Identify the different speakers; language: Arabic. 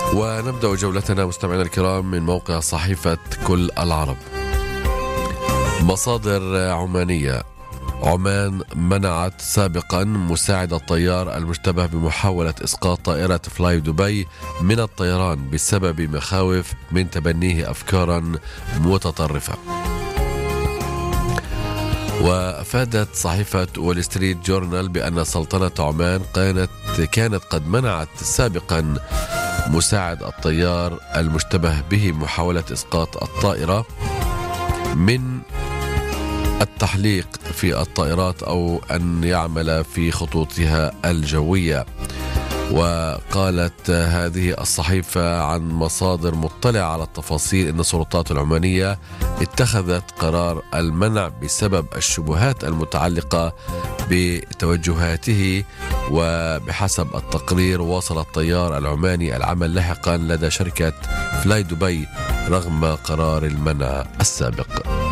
Speaker 1: ونبدأ جولتنا مستمعينا الكرام من موقع صحيفة كل العرب. مصادر عمانية: عمان منعت سابقا مساعد الطيار المشتبه بمحاولة إسقاط طائرة فلاي دبي من الطيران بسبب مخاوف من تبنيه أفكارا متطرفة. وأفادت صحيفة وول ستريت جورنال بأن سلطنة عمان كانت قد منعت سابقا مساعد الطيار المشتبه به محاولة إسقاط الطائرة من التحليق في الطائرات أو أن يعمل في خطوطها الجوية. وقالت هذه الصحيفة عن مصادر مطلعة على التفاصيل أن السلطات العمانية اتخذت قرار المنع بسبب الشبهات المتعلقة بتوجهاته. وبحسب التقرير واصل الطيار العماني العمل لاحقا لدى شركة فلاي دبي رغم قرار المنع السابق.